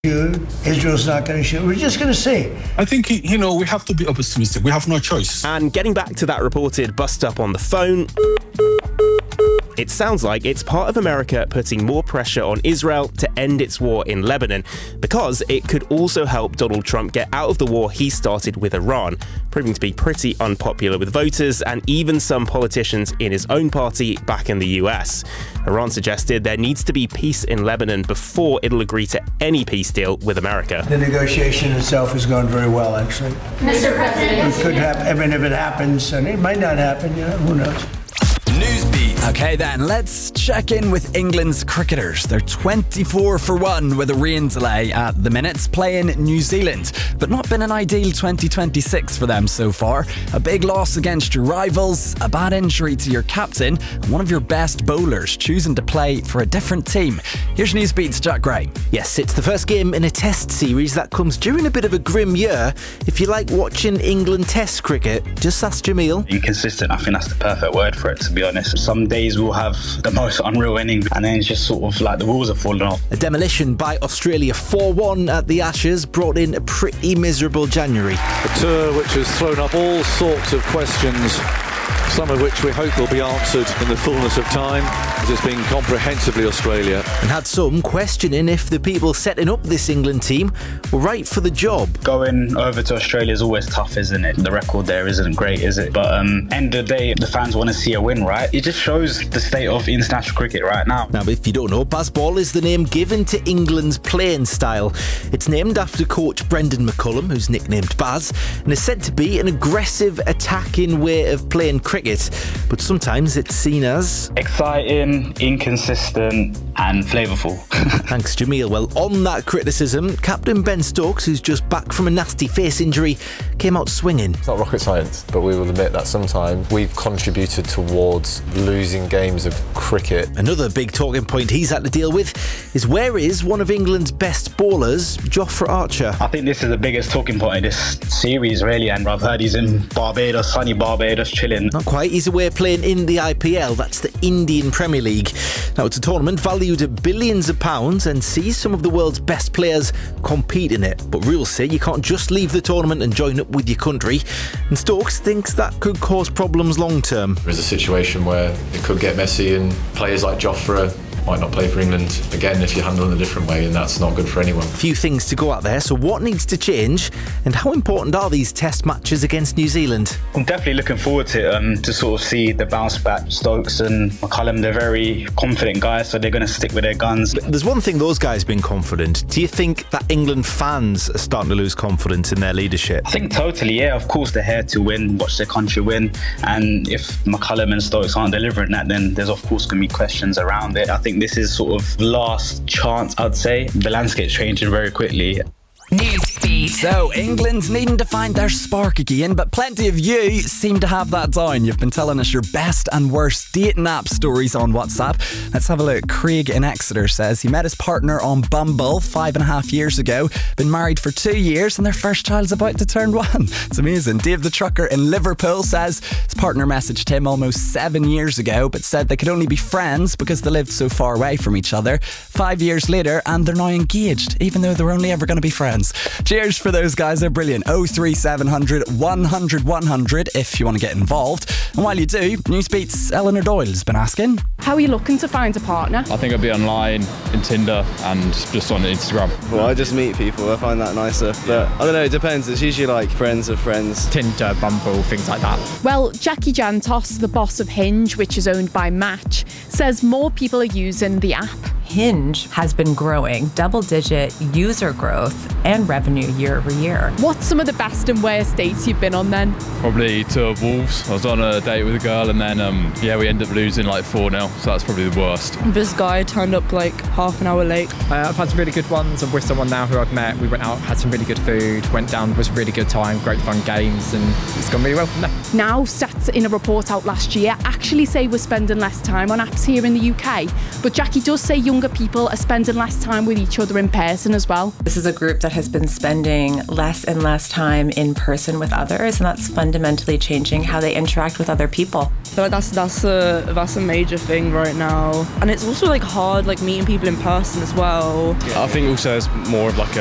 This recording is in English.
shoot. Israel's not going to shoot. We're just going to see. I think, we have to be optimistic. We have no choice. And getting back to that reported bust-up on the phone, it sounds like it's part of America putting more pressure on Israel to end its war in Lebanon, because it could also help Donald Trump get out of the war he started with Iran, proving to be pretty unpopular with voters and even some politicians in his own party back in the US. Iran suggested there needs to be peace in Lebanon before it'll agree to any peace deal with America. The negotiation itself has gone very well, actually. Mr. President. It could happen. I mean, if it happens, and it might not happen, who knows? Newsbeat. Okay then, let's check in with England's cricketers. They're 24 for 1 with a rain delay at the minute, playing New Zealand. But not been an ideal 2026 for them so far. A big loss against your rivals, a bad injury to your captain, and one of your best bowlers choosing to play for a different team. Here's Newsbeat's Jack Gray. Yes, it's the first game in a test series that comes during a bit of a grim year. If you like watching England test cricket, just ask Jamil. Inconsistent, I think that's the perfect word for it, to be honest. Some days we'll have the most unreal innings, and then it's just sort of like the wheels are falling off. A demolition by Australia 4-1 at the Ashes brought in a pretty miserable January. A tour which has thrown up all sorts of questions, some of which we hope will be answered in the fullness of time, as it's been comprehensively Australia. And had some questioning if the people setting up this England team were right for the job. Going over to Australia is always tough, isn't it? The record there isn't great, is it? But end of the day, the fans want to see a win, right? It just shows the state of international cricket right now. Now, if you don't know, Bazball is the name given to England's playing style. It's named after coach Brendan McCullum, who's nicknamed Baz, and is said to be an aggressive, attacking way of playing cricket. But sometimes it's seen as exciting, inconsistent and flavourful. Thanks, Jamil. Well, on that criticism, Captain Ben Stokes, who's just back from a nasty face injury, came out swinging. It's not rocket science, but we will admit that sometimes we've contributed towards losing games of cricket. Another big talking point he's had to deal with is where is one of England's best bowlers, Jofra Archer? I think this is the biggest talking point of this series, really, and I've heard he's in Barbados, sunny Barbados, chilling. Not quite. He's away playing in the IPL, that's the Indian Premier League. Now, it's a tournament valued at billions of pounds and sees some of the world's best players compete in it. But rules say you can't just leave the tournament and join up with your country. And Stokes thinks that could cause problems long term. There is a situation where it could get messy and players like Jofra might not play for England again if you handle it a different way, and that's not good for anyone. Few things to go out there, so what needs to change, and how important are these test matches against New Zealand? I'm definitely looking forward to sort of see the bounce back. Stokes and McCullum, they're very confident guys, so they're going to stick with their guns. But there's one thing those guys have been confident. Do you think that England fans are starting to lose confidence in their leadership? I think totally, yeah. Of course they're here to win, watch their country win, and if McCullum and Stokes aren't delivering that, then there's of course going to be questions around it. I think this is sort of last chance, I'd say. The landscape's changing very quickly. Newsbeat. So, England's needing to find their spark again, but plenty of you seem to have that down. You've been telling us your best and worst dating app stories on WhatsApp. Let's have a look. Craig in Exeter says he met his partner on Bumble 5.5 years ago, been married for 2 years, and their first child's about to turn 1. It's amazing. Dave the Trucker in Liverpool says his partner messaged him almost 7 years ago, but said they could only be friends because they lived so far away from each other. 5 years later, and they're now engaged, even though they were only ever going to be friends. Cheers for those guys, they're brilliant. 03700 100 100 if you want to get involved. And while you do, Newsbeat's Eleanor Doyle's been asking, how are you looking to find a partner? I think I'd be online, in Tinder and just on Instagram. Well, I just meet people, I find that nicer. But I don't know, it depends. It's usually like friends of friends. Tinder, Bumble, things like that. Well, Jackie Jantos, the boss of Hinge, which is owned by Match, says more people are using the app. Hinge has been growing, double-digit user growth and revenue year over year. What's some of the best and worst dates you've been on then? Probably to Wolves. I was on a date with a girl and then, we ended up losing like 4-0, so that's probably the worst. This guy turned up like half an hour late. I've had some really good ones. I'm with someone now who I've met. We went out, had some really good food, went down, was a really good time, great fun games, and it's gone really well from there. Now, stats in a report out last year actually say we're spending less time on apps here in the UK, but Jackie does say young younger people are spending less time with each other in person as well. This is a group that has been spending less and less time in person with others, and that's fundamentally changing how they interact with other people. I feel like that's a major thing right now, and it's also like hard like meeting people in person as well. I think also it's more of like